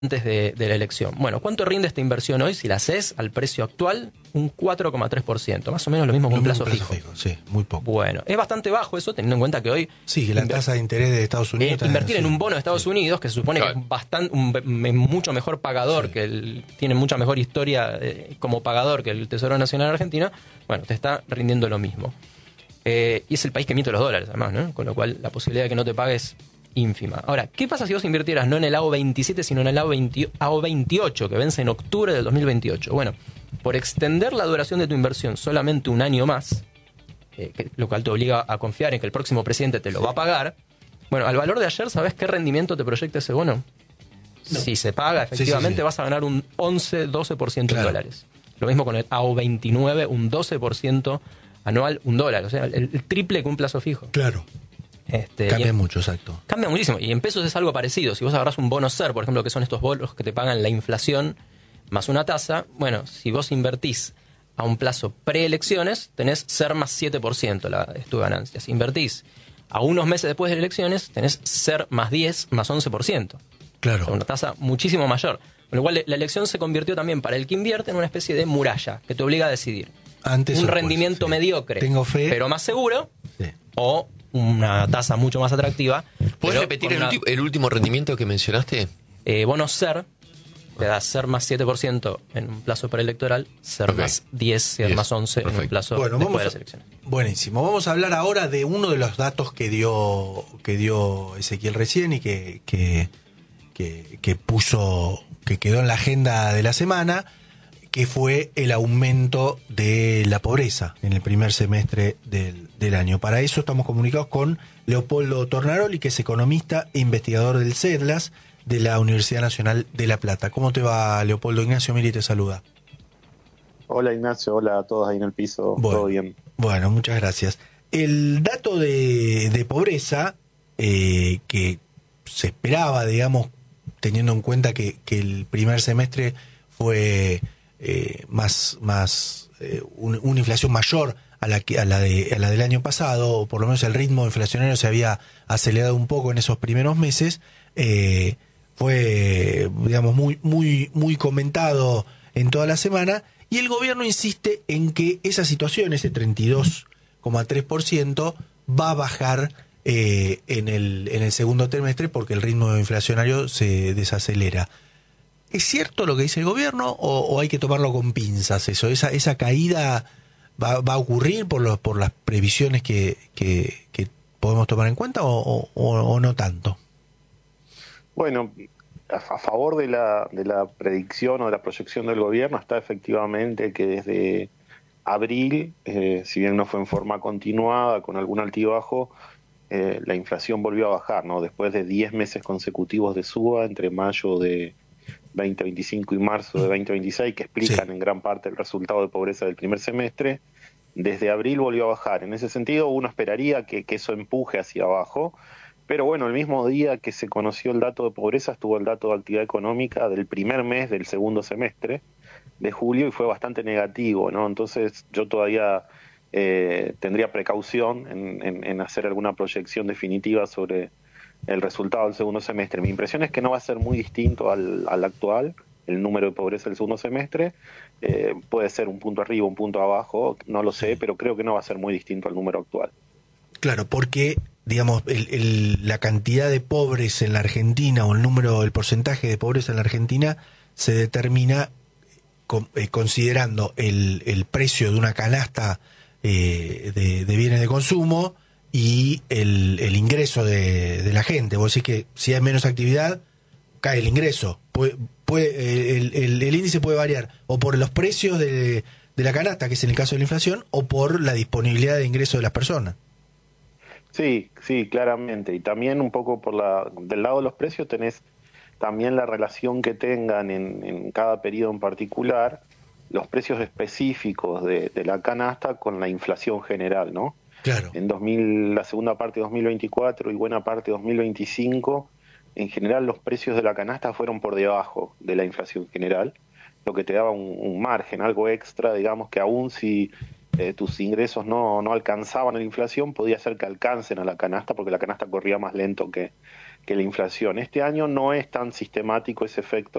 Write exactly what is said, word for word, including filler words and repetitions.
antes de, de la elección. Bueno, ¿cuánto rinde esta inversión hoy? Si la haces al precio actual, un cuatro coma tres por ciento, más o menos lo mismo que un plazo, plazo fijo. fijo. Sí, muy poco. Bueno, es bastante bajo eso, teniendo en cuenta que hoy... Sí, que la tasa de interés de Estados Unidos... Eh, invertir sí. en un bono de Estados sí. Unidos, que se supone claro. que es bastante, un, un, mucho mejor pagador, sí. que el, tiene mucha mejor historia eh, como pagador que el Tesoro Nacional Argentino, bueno, te está rindiendo lo mismo. Eh, y es el país que emite los dólares, además, ¿no? Con lo cual la posibilidad de que no te pagues ínfima. Ahora, ¿qué pasa si vos invirtieras no en el A O veintisiete, sino en el A O veintiocho, que vence en octubre del dos mil veintiocho? Bueno, por extender la duración de tu inversión solamente un año más, eh, que, lo cual te obliga a confiar en que el próximo presidente te lo va a pagar. Bueno, al valor de ayer, ¿sabés qué rendimiento te proyecta ese bono? No. Si se paga, efectivamente, sí, sí, sí. vas a ganar un once, doce por ciento claro. en dólares. Lo mismo con el A O veintinueve, un doce por ciento anual, un dólar. O sea, el, el triple que un plazo fijo. Claro. Este, cambia en, mucho, exacto. Cambia muchísimo. Y en pesos es algo parecido. Si vos agarrás un bono SER, por ejemplo, que son estos bonos que te pagan la inflación más una tasa, bueno, si vos invertís a un plazo preelecciones, tenés SER más siete por ciento la, es tu ganancia. Si invertís a unos meses después de elecciones, tenés SER más diez, más once por ciento. Claro. O sea, una tasa muchísimo mayor. Con lo cual, la elección se convirtió también para el que invierte en una especie de muralla que te obliga a decidir. Antes un después, rendimiento sí. mediocre, Tengo fe. pero más seguro, sí. o una tasa mucho más atractiva. ¿Puedes repetir el, una, ulti- el último rendimiento que mencionaste? Eh, bono SER, te da SER más siete por ciento en un plazo preelectoral, SER okay. más diez, SER diez. Más once Perfecto. En un plazo bueno, después vamos de las elecciones. A, buenísimo. Vamos a hablar ahora de uno de los datos que dio que dio Ezequiel recién y que, que, que, que puso, que quedó en la agenda de la semana, que fue el aumento de la pobreza en el primer semestre del, del año. Para eso estamos comunicados con Leopoldo Tornaroli, que es economista e investigador del CEDLAS de la Universidad Nacional de La Plata. ¿Cómo te va, Leopoldo? Ignacio Miri te saluda. Hola, Ignacio. Hola a todos ahí en el piso. Bueno, ¿todo bien? Bueno, muchas gracias. El dato de, de pobreza eh, que se esperaba, digamos, teniendo en cuenta que, que el primer semestre fue... Eh, más más eh, un, una inflación mayor a la que a la de a la del año pasado, o por lo menos el ritmo inflacionario se había acelerado un poco en esos primeros meses, eh, fue digamos muy muy muy comentado en toda la semana, y el gobierno insiste en que esa situación, ese treinta y dos coma tres por ciento, va a bajar eh, en el en el segundo trimestre porque el ritmo inflacionario se desacelera. ¿Es cierto lo que dice el gobierno o, o hay que tomarlo con pinzas eso? ¿Esa, esa caída va, va a ocurrir por, los, por las previsiones que, que, que podemos tomar en cuenta o, o, o no tanto? Bueno, a, a favor de la, de la predicción o de la proyección del gobierno está efectivamente que desde abril, eh, si bien no fue en forma continuada, con algún altibajo, eh, la inflación volvió a bajar, ¿no? Después de diez meses consecutivos de suba entre mayo de veinte veinticinco y marzo de veinte veintiséis, que explican sí. en gran parte el resultado de pobreza del primer semestre, desde abril volvió a bajar. En ese sentido, uno esperaría que, que eso empuje hacia abajo, pero bueno, el mismo día que se conoció el dato de pobreza estuvo el dato de actividad económica del primer mes del segundo semestre de julio y fue bastante negativo, ¿no? Entonces yo todavía eh, tendría precaución en, en, en hacer alguna proyección definitiva sobre el resultado del segundo semestre. Mi impresión es que no va a ser muy distinto al, al actual, el número de pobreza del segundo semestre. Eh, puede ser un punto arriba, un punto abajo, no lo sé, pero creo que no va a ser muy distinto al número actual. Claro, porque, digamos, el, el, la cantidad de pobres en la Argentina o el número, el porcentaje de pobreza en la Argentina se determina con, eh, considerando el, el precio de una canasta eh, de, de bienes de consumo y el, el ingreso de, de la gente. Vos decís que si hay menos actividad, cae el ingreso. Puede, puede, el, el, el índice puede variar o por los precios de, de la canasta, que es en el caso de la inflación, o por la disponibilidad de ingreso de las personas. Sí, sí, claramente. Y también un poco por la del lado de los precios tenés también la relación que tengan en, en cada periodo en particular, los precios específicos de, de la canasta con la inflación general, ¿no? Claro. En dos mil, la segunda parte de dos mil veinticuatro y buena parte de dos mil veinticinco, en general los precios de la canasta fueron por debajo de la inflación general, lo que te daba un, un margen, algo extra, digamos, que aún si eh, tus ingresos no, no alcanzaban a la inflación, podía ser que alcancen a la canasta, porque la canasta corría más lento que, que la inflación. Este año no es tan sistemático ese efecto.